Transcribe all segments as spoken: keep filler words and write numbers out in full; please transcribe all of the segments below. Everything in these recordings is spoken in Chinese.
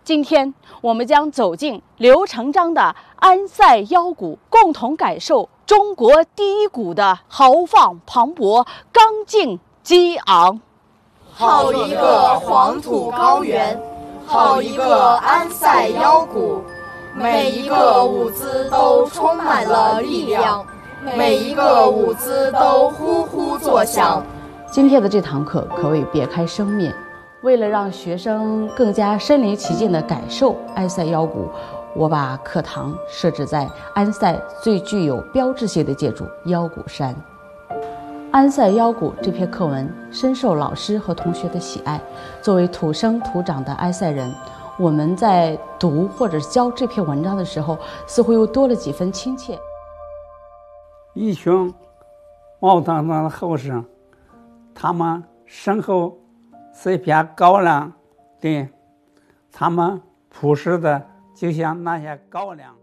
今天我们将走进刘成章的安塞腰鼓，共同感受中国第一鼓的豪放磅礴、刚劲激昂。 好一个黄土高原，好一个安塞腰鼓，每一个舞姿都充满了力量，每一个舞姿都呼呼作响。 今天的这堂课可谓别开生面，为了让学生更加身临其境地感受安塞腰鼓，我把课堂设置在安塞最具有标志性的建筑腰鼓山。安塞腰鼓这篇课文深受老师和同学的喜爱。作为土生土长的安塞人，我们在读或者教这篇文章的时候，似乎又多了几分亲切。 一群毛腾腾的后生，他们身后是一片高粱地，他们朴实的就像那些高粱。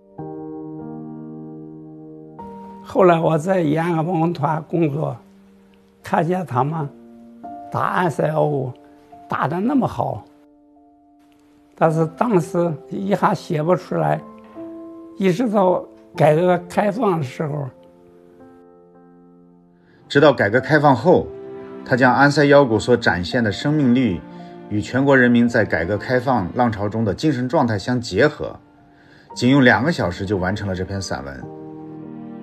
后来我在延安文工团工作，看见他们打安塞腰鼓打得那么好，但是当时一下写不出来，一直到改革开放的时候。 直到改革开放后，他将安塞腰鼓所展现的生命力与全国人民在改革开放浪潮中的精神状态相结合，仅用两个小时就完成了这篇散文，